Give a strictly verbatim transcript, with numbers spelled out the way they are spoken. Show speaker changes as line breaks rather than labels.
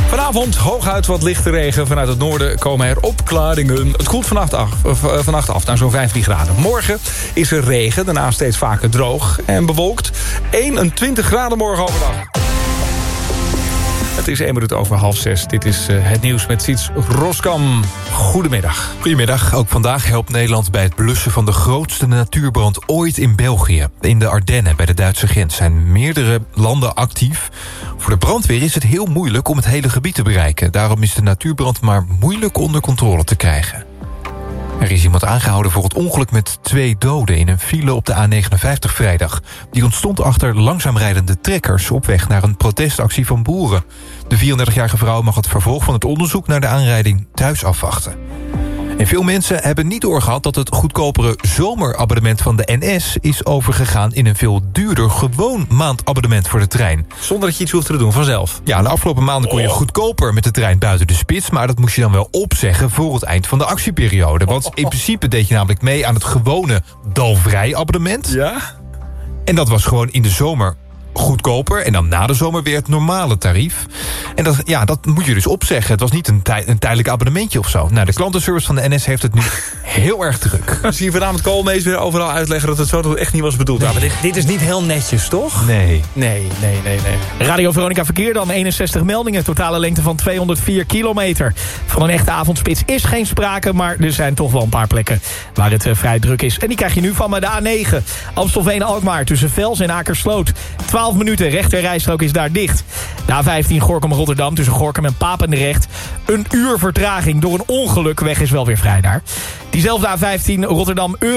Vanavond hooguit wat lichte regen. Vanuit het noorden komen er opklaringen. Het koelt vannacht af, vannacht af naar zo'n vijftien graden. Morgen is er regen, daarna steeds vaker droog en bewolkt. eenentwintig graden morgen overdag. Het is één minuut over half zes. Dit is uh, het nieuws met Siets Roskam. Goedemiddag.
Goedemiddag. Ook vandaag helpt Nederland bij het blussen van de grootste natuurbrand ooit in België. In de Ardennen, bij de Duitse grens, zijn meerdere landen actief. Voor de brandweer is het heel moeilijk om het hele gebied te bereiken. Daarom is de natuurbrand maar moeilijk onder controle te krijgen. Er is iemand aangehouden voor het ongeluk met twee doden in een file op de A negenenvijftig vrijdag. Die ontstond achter langzaam rijdende trekkers op weg naar een protestactie van boeren. De vierendertigjarige vrouw mag het vervolg van het onderzoek naar de aanrijding thuis afwachten. En veel mensen hebben niet doorgehad dat het goedkopere zomerabonnement van de N S is overgegaan in een veel duurder gewoon maandabonnement voor de trein.
Zonder dat je iets hoeft te doen, vanzelf.
Ja, de afgelopen maanden kon je goedkoper met de trein buiten de spits, maar dat moest je dan wel opzeggen voor het eind van de actieperiode. Want in principe deed je namelijk mee aan het gewone dalvrij abonnement.
Ja?
En dat was gewoon in de zomer goedkoper. En dan na de zomer weer het normale tarief. En dat, ja, dat moet je dus opzeggen. Het was niet een, tij, een tijdelijk abonnementje of zo. Nou, de klantenservice van de N S heeft het nu heel erg druk.
We zien vanavond Koolmees weer overal uitleggen dat het zo echt niet was bedoeld. Nee. Maar dit, dit is niet heel netjes, toch?
Nee.
Nee, nee, nee, nee.
Radio Veronica Verkeer dan, eenenzestig meldingen. Totale lengte van tweehonderdvier kilometer. Van een echte avondspits is geen sprake, maar er zijn toch wel een paar plekken waar het uh, vrij druk is. En die krijg je nu van me, de A negen. Amstelveen-Alkmaar tussen Vels en Akersloot. twaalf minuten, rechterrijstrook is daar dicht. De A vijftien Gorinchem-Rotterdam tussen Gorinchem en Papendrecht. Een uur vertraging door een ongeluk. Weg is wel weer vrij daar. Diezelfde A vijftien Rotterdam